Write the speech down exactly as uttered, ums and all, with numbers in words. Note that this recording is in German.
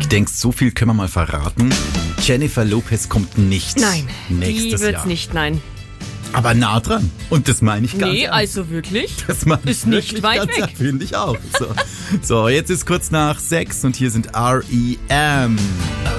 Ich denke, so viel können wir mal verraten. Jennifer Lopez kommt nicht Nein, nächstes die wird's Jahr. nicht, nein. Aber nah dran. Und das meine ich ganz Nee, ernst. also wirklich? Das meine ich ist nicht wirklich weit ganz weg. ernst, finde ich auch. So. so, jetzt ist kurz nach sechs und hier sind R E M.